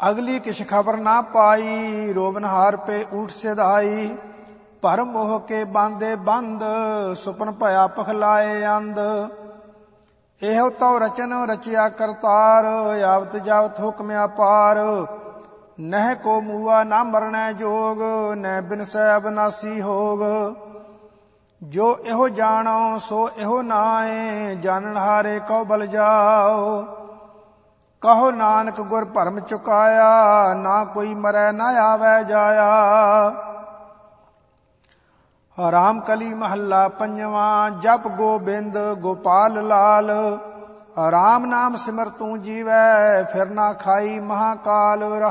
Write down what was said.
ਅਗਲੀ ਕਿਛ ਖਬਰ ਨਾ ਪਾਈ, ਰੋਵਨਹਾਰ ਪੇ ਊਠ ਸਿਧਾਈ। ਭਰਮ ਮੋਹ ਕੇ ਬਾਂਦੇ ਬੰਦ, ਸੁਪਨ ਭਇਆ ਪਖਲਾਏ ਅੰਧ। ਇਹੋ ਤਉ ਰਚਨ ਰਚਿਆ ਕਰਤਾਰ, ਆਵਤ ਜਾਵਤ ਹੁਕਮ ਅਪਾਰ। ਨਹਿ ਕੋ ਮੂਆ ਨਾ ਮਰਣੈ ਜੋਗ, ਨਹਿ ਬਿਨਸੈ ਅਬਨਾਸੀ ਹੋਗ। ਜੋ ਇਹੋ ਜਾਣੋ ਸੋ ਇਹੋ ਨਾਏ, ਜਾਣਨ ਹਾਰੇ ਕਉ ਬਲ ਜਾਓ। ਕਹੋ ਨਾਨਕ ਗੁਰ ਭਰਮ ਚੁਕਾਇਆ, ਨਾ ਕੋਈ ਮਰੈ ਨਾ ਆਵੈ ਜਾਇਆ। ਰਾਮ ਕਲੀ ਮਹੱਲਾ ਪੰਜਵਾਂ। ਜਪ ਗੋਬਿੰਦ ਗੋਪਾਲ ਲਾਲ, ਰਾਮ ਨਾਮ ਸਿਮਰ ਤੂੰ ਜੀਵੈ, ਫਿਰ ਨਾ ਖਾਈ ਮਹਾਕਾਲ।